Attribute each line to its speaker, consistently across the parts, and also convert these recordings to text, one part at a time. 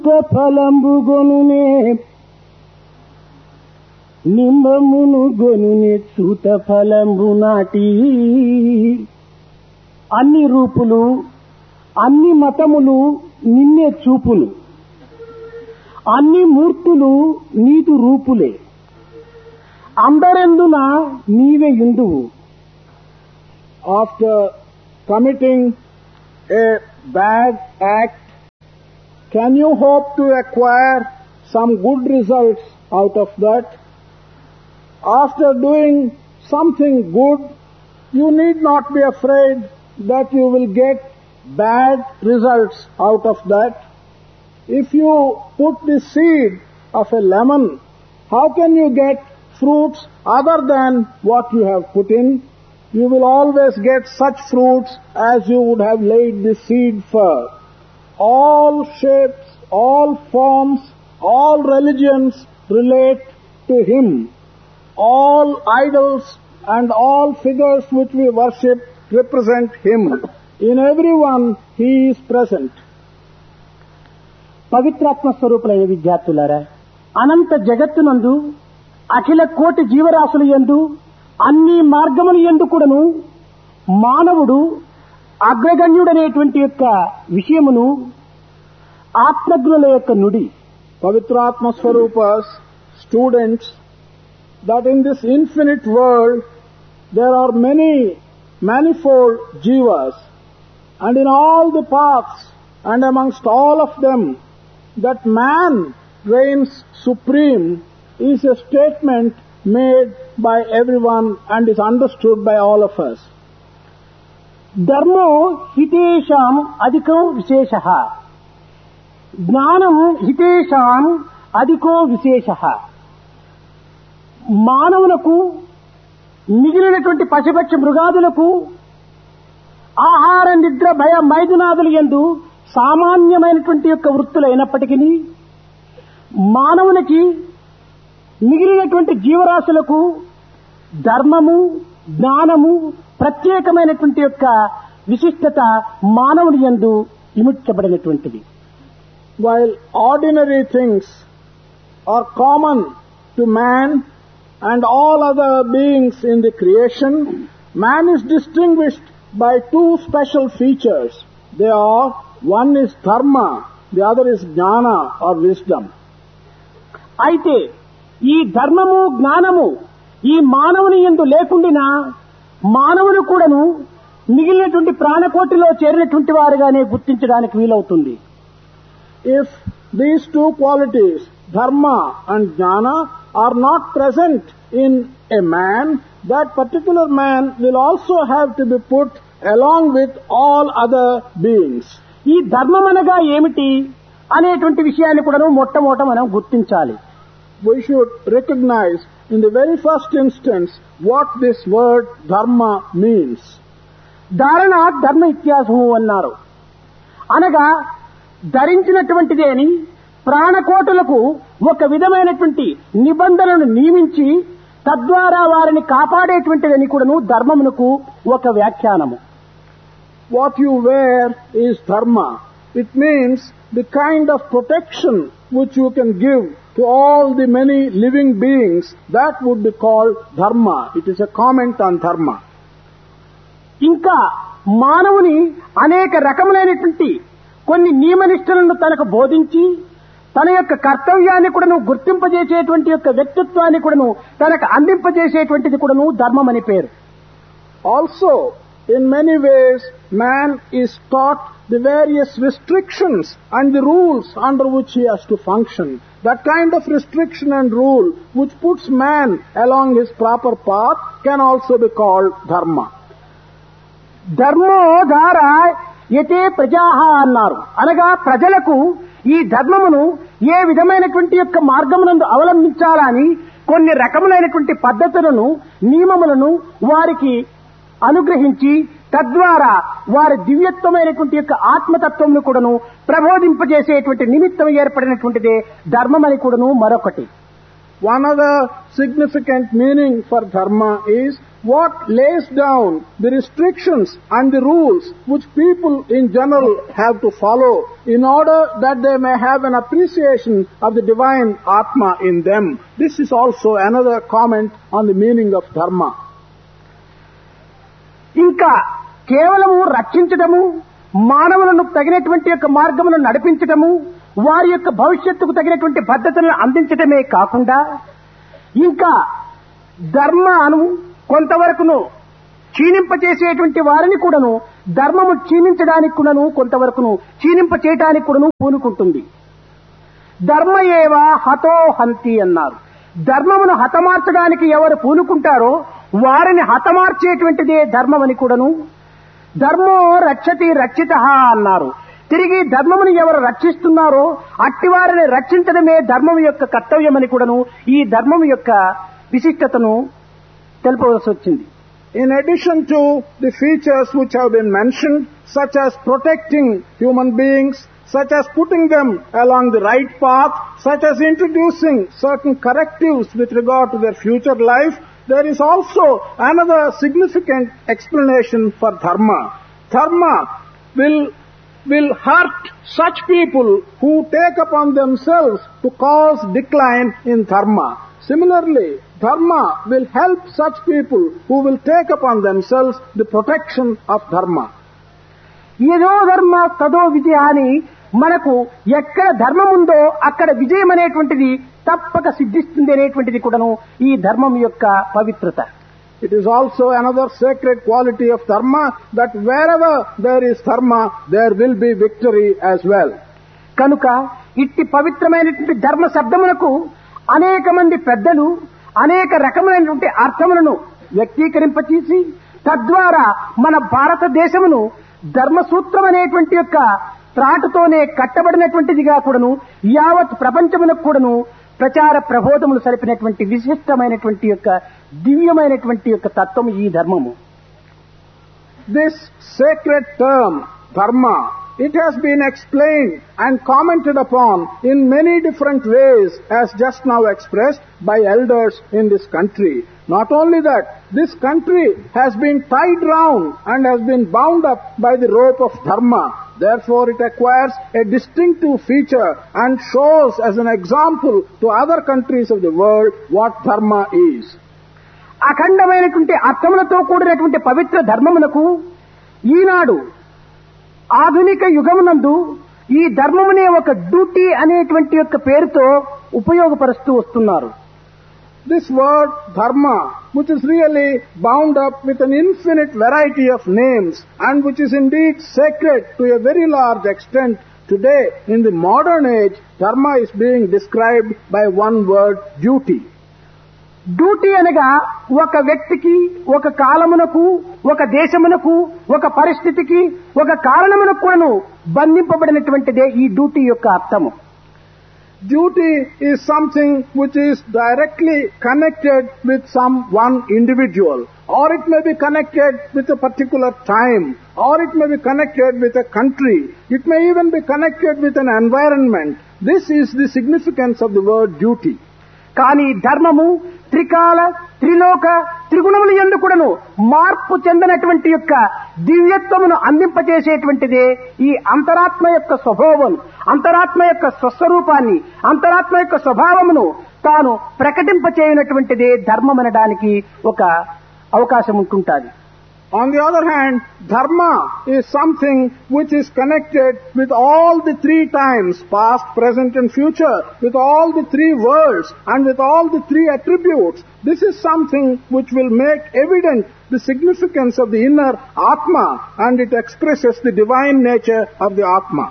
Speaker 1: ఫలంబు గొనునే నింబమును గొనునే చూత ఫలంబు నాటి. అన్ని రూపులు అన్ని మతములు నిన్నే చూపులు, అన్ని మూర్తులు నీదు రూపులే, అందరెందున నీవే యుందువు.
Speaker 2: After committing a bad act, can you hope to acquire some good results out of that? After doing something good, you need not be afraid that you will get bad results out of that. If you put the seed of a lemon, how can you get fruits other than what you have put in? You will always get such fruits as you would have laid the seed for. All shapes, all forms, all religions relate to Him. All idols and all figures which we worship represent Him. In everyone He is present.
Speaker 1: పవిత్రాత్మ స్వరూపులైన విద్యార్థులారా, అనంత జగత్తునందు అఖిల కోటి జీవరాశుల యందు అన్ని మార్గముల యందు కూడాను మానవుడు అగ్రగణ్యుడనేటువంటి యొక్క విషయమును ఆత్మజ్ఞుల యొక్క నుడి.
Speaker 2: Pavitratma Swarupas, students, that in this infinite world there are many manifold jivas, and in all the paths and amongst all of them that man reigns supreme is a statement made by everyone and is understood by all of us.
Speaker 1: ధర్మో హితేషాం అధికో విశేషః, జ్ఞానం హితేషాం అధికో విశేషః. మానవులకు మిగిలినటువంటి పశుపక్ష మృగాదులకు ఆహార నిద్ర భయ మైదునాదుల యందు సామాన్యమైనటువంటి యొక్క వృత్తులైనప్పటికీ మానవునికి మిగిలినటువంటి జీవరాశులకు ధర్మము జ్ఞానము ప్రత్యేకమైనటువంటి యొక్క విశిష్టత మానవుని యందు ఇముడ్చబడినటువంటిది.
Speaker 2: While ordinary things are common to man and all other beings in the creation, man is distinguished by two special features. They are, one is dharma, the other is jnana or wisdom.
Speaker 1: అయితే ఈ ధర్మము జ్ఞానము ఈ మానవుని యందు లేకుండినా మానవులు కూడాను మిగిలినటువంటి ప్రాణకోటిలో చేరినటువంటి వారుగానే గుర్తించడానికి వీలవుతుంది.
Speaker 2: If these two qualities, dharma and jnana, are not present in a man, that particular man will also have to be put along with all other beings.
Speaker 1: ఈ ధర్మం అనగా ఏమిటి అనేటువంటి విషయాన్ని కూడా మొట్టమొదట మనం గుర్తించాలి.
Speaker 2: We should recognize in the very first instance what this word dharma means.
Speaker 1: ధారణ ధర్మ ఇత్యాసము అన్నారు. అనగా ధరించినటువంటిది అని ప్రాణకోటులకు ఒక విధమైనటువంటి నిబంధనలను నియమించి తద్వారా వారిని కాపాడేటువంటిదని కూడాను ధర్మమునకు ఒక వ్యాఖ్యానము.
Speaker 2: What you wear is dharma. It means the kind of protection which you can give to all the many living beings, that would be called dharma. It is a comment on dharma.
Speaker 1: ఇంకా మానవుని అనేక రకములైనటువంటి కొన్ని నియమనిష్టలను తనకు బోధించి తన యొక్క కర్తవ్యాన్ని కూడాను గుర్తింపజేసేటువంటి యొక్క వ్యక్తిత్వాన్ని కూడాను తనకు అందింపజేసేటువంటిది కూడాను ధర్మం అని పేరు.
Speaker 2: Also, in many ways, man is taught the various restrictions and the rules under which he has to function. That kind of restriction and rule which puts man along his proper path can also be called dharma.
Speaker 1: ధర్మో ధార యతే ప్రజాః అన్నారు. అనగా ప్రజలకు ఈ ధర్మమును ఏ విధమైనటువంటి యొక్క మార్గమునందు అవలంబించాలని కొన్ని రకములైనటువంటి పద్ధతులను నియమములను వారికి అనుగ్రహించి తద్వారా వారి దివ్యత్వమైనటువంటి యొక్క ఆత్మతత్వమును కూడాను ప్రబోధింపజేసేటువంటి నిమిత్తం ఏర్పడినటువంటిదే ధర్మం అని కూడాను మరొకటి.
Speaker 2: One other significant meaning for dharma is what lays down the restrictions and the rules which people in general have to follow in order that they may have an appreciation of the divine Atma in them. This is also another comment on the meaning of dharma.
Speaker 1: ఇంకా కేవలము రక్షించడము, మానవులను తగినటువంటి యొక్క మార్గములను నడిపించడము, వారి యొక్క భవిష్యత్తుకు తగినటువంటి భద్రతలను అందించడమే కాకుండా ఇంకా ధర్మాను కొంతవరకును క్షీణింపచేసేటువంటి వారిని కూడాను ధర్మము క్షీణించడానికి కూడాను కొంతవరకును క్షీణింపచేయడానికి కూడాను పూనుకుంటుంది. ధర్మ ఏవ హతో హంతి అన్నారు. ధర్మమును హతమార్చడానికి ఎవరు పూనుకుంటారో వారిని హతమార్చేటువంటిదే ధర్మం అని కూడాను, ధర్మో రక్షతి రక్షితః అన్నారు. తిరిగి ధర్మమును ఎవరు రక్షిస్తున్నారో అట్టివారిని రక్షించడమే ధర్మం యొక్క కర్తవ్యమని కూడాను ఈ ధర్మం యొక్క విశిష్టతను తెలుపవలసి వచ్చింది.
Speaker 2: In addition to the features which have been mentioned, such as protecting human beings, such as putting them along the right path, such as introducing certain correctives with regard to their future life, there is also another significant explanation for dharma. Dharma will hurt such people who take upon themselves to cause decline in dharma. Similarly, dharma will help such people who will take upon themselves the protection of dharma.
Speaker 1: ఏదో ధర్మ తదో విజయ అని మనకు ఎక్కడ ధర్మం ఉందో అక్కడ విజయం అనేటువంటిది తప్పక సిద్ధిస్తుంది అనేటువంటిది కూడాను ఈ ధర్మం యొక్క పవిత్రత.
Speaker 2: It is also another sacred quality of dharma that wherever there is dharma, there will be victory as well.
Speaker 1: కనుక ఇట్టి పవిత్రమైనటువంటి ధర్మ శబ్దములకు అనేక మంది పెద్దలు అనేక రకములైనటువంటి అర్థములను వ్యక్తీకరింపచేసి తద్వారా మన భారతదేశమును ధర్మసూత్రం అనేటువంటి యొక్క త్రాటుతోనే కట్టబడినటువంటిదిగా కూడాను యావత్ ప్రపంచమునకు కూడాను ప్రచార ప్రబోధములు సరిపినటువంటి విశిష్టమైనటువంటి యొక్క దివ్యమైనటువంటి యొక్క తత్వం ఈ ధర్మము.
Speaker 2: This sacred term, dharma, it has been explained and commented upon in many different ways as just now expressed by elders in this country. Not only that, this country has been tied round and has been bound up by the rope of dharma. Therefore, it acquires a distinctive feature and shows as an example to other countries of the world what dharma is.
Speaker 1: అఖండమైనటువంటి అర్థములతో కూడినటువంటి పవిత్ర ధర్మమునకు ఈనాడు ఆధునిక యుగమునందు ఈ ధర్మమునే ఒక duty అనేటువంటి యొక్క పేరుతో ఉపయోగపరుస్తూ వస్తున్నారు.
Speaker 2: This word dharma, which is really bound up with an infinite variety of names and which is indeed sacred to a very large extent, today in the modern age, dharma is being described by one word, duty.
Speaker 1: Duty అనగా ఒక వ్యక్తికి, ఒక కాలమునకు, ఒక దేశమునకు, ఒక పరిస్థితికి, ఒక కారణమునకు కూడాను బంధింపబడినటువంటిదే ఈ డ్యూటీ యొక్క అర్థము.
Speaker 2: Duty is something which is directly connected with one individual, or it may be connected with a particular time, or it may be connected with a country, it may even be connected with an environment. This is the significance of the word duty.
Speaker 1: కానీ ధర్మము త్రికాల, త్రిలోక, త్రిగుణముల యందు కూడాను మార్పు చెందినటువంటి యొక్క దివ్యత్వమును అందింపచేసేటువంటిదే ఈ అంతరాత్మ యొక్క స్వభావం, అంతరాత్మ యొక్క స్వస్వరూపాన్ని, అంతరాత్మ యొక్క స్వభావమును తాను ప్రకటింపచేయనటువంటిదే ధర్మం అనడానికి ఒక అవకాశం ఉంటుంటుంది.
Speaker 2: On the other hand, dharma is something which is connected with all the three times, past, present and future, with all the three worlds and with all the three attributes. This is something which will make evident the significance of the inner Atma, and it expresses the divine nature of the Atma.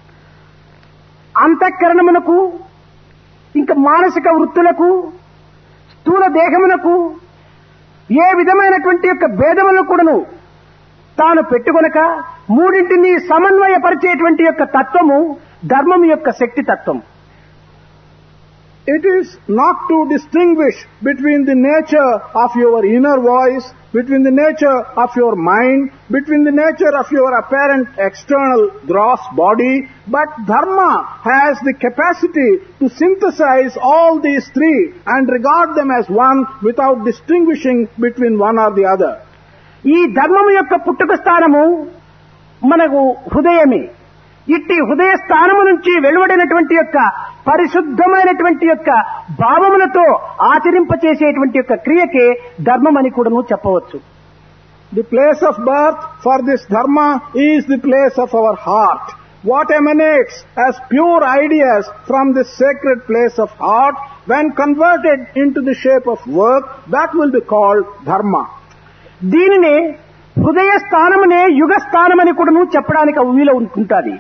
Speaker 1: అంతఃకరణమునకు, ఇంకా మానసిక వృత్తులకు, స్థూల దేహమునకు ఏ విధమైనటువంటి యొక్క భేదములను కూడాను తాను పెట్టుకొనక మూడింటిని సమన్వయపరిచేటువంటి యొక్క తత్వము ధర్మం యొక్క శక్తి తత్వం.
Speaker 2: It is not to distinguish between the nature of your inner voice, between the nature of your mind, between the nature of your apparent external gross body, but dharma has the capacity to synthesize all these three and regard them as one without distinguishing between one or the other.
Speaker 1: ఈ ధర్మము యొక్క పుట్టుక స్థానము మనకు హృదయమే. ఇట్టి హృదయ స్థానము నుంచి వెలువడినటువంటి యొక్క పరిశుద్ధమైనటువంటి యొక్క భావములతో ఆచరింపచేసేటువంటి యొక్క క్రియకే ధర్మం అని కూడాను చెప్పవచ్చు.
Speaker 2: The place of birth for this dharma is the place of our heart. What emanates as pure ideas from this sacred place of heart, when converted into the shape of work, that will be called dharma.
Speaker 1: దీనినే హృదయ స్థానమునే యుగ స్థానమని కూడాను చెప్పడానికి వీలు ఉంటుంది.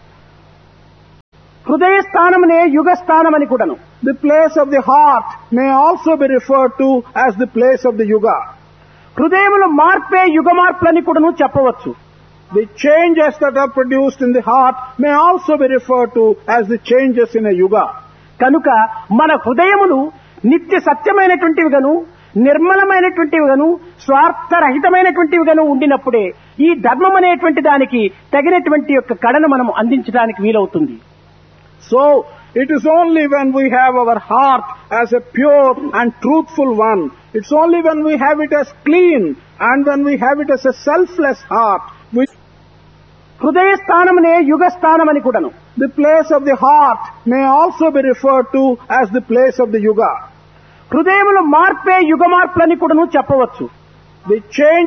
Speaker 1: హృదయ స్థానమునే యుగ స్థానమని కూడాను.
Speaker 2: The place of the heart may also be referred to as the place of the yuga.
Speaker 1: హృదయములో మార్పే యుగ మార్పులని కూడాను చెప్పవచ్చు.
Speaker 2: The changes that are produced in the heart may also be referred to as the changes in a yuga.
Speaker 1: కనుక మన హృదయములు నిత్య సత్యమైనటువంటివిగాను, నిర్మలమైనటువంటివిగాను, స్వార్థరహితమైనటువంటివిగాను ఉండినప్పుడే ఈ ధర్మం అనేటువంటి దానికి తగినటువంటి యొక్క కళను మనం అందించడానికి వీలవుతుంది.
Speaker 2: So, it is only when we have our heart as a pure and truthful one, it's only when we have it as clean and when we have it as a selfless heart, which
Speaker 1: హృదయ స్థానమునే యుగ స్థానమని కూడాను.
Speaker 2: the place of the heart may also be referred to as the place of the yuga.
Speaker 1: హృదయములో మార్పే యుగ మార్పులని కూడాను చెప్పవచ్చు.
Speaker 2: The change